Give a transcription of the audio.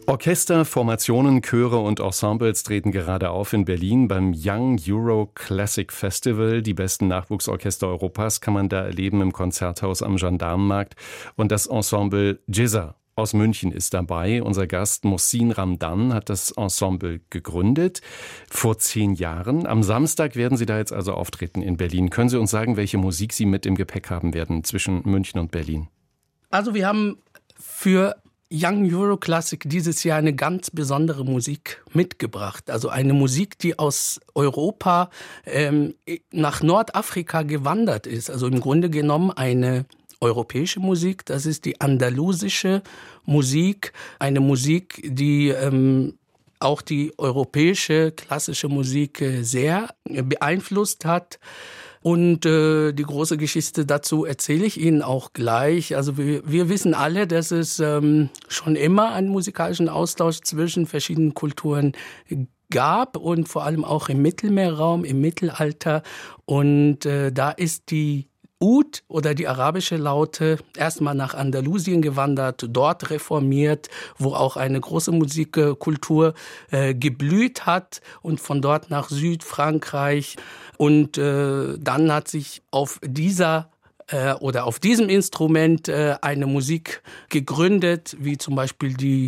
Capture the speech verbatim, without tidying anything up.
Orchester, Formationen, Chöre und Ensembles treten gerade auf in Berlin beim Young Euro Classic Festival. Die besten Nachwuchsorchester Europas kann man da erleben im Konzerthaus am Gendarmenmarkt. Und das Ensemble Djezza aus München ist dabei. Unser Gast Mohsin Ramdan hat das Ensemble gegründet vor zehn Jahren. Am Samstag werden Sie da jetzt also auftreten in Berlin. Können Sie uns sagen, welche Musik Sie mit im Gepäck haben werden zwischen München und Berlin? Also wir haben für Young Euro Classic dieses Jahr eine ganz besondere Musik mitgebracht. Also eine Musik, die aus Europa ähm, nach Nordafrika gewandert ist. Also im Grunde genommen eine europäische Musik. Das ist die andalusische Musik. Eine Musik, die ähm, auch die europäische klassische Musik äh, sehr beeinflusst hat. Und äh, die große Geschichte dazu erzähle ich Ihnen auch gleich. Also wir, wir wissen alle, dass es ähm, schon immer einen musikalischen Austausch zwischen verschiedenen Kulturen gab und vor allem auch im Mittelmeerraum, im Mittelalter. Und äh, da ist die Ud oder die arabische Laute erstmal nach Andalusien gewandert, dort reformiert, wo auch eine große Musikkultur äh, geblüht hat, und von dort nach Südfrankreich. Und äh, dann hat sich auf dieser äh, oder auf diesem Instrument äh, eine Musik gegründet, wie zum Beispiel die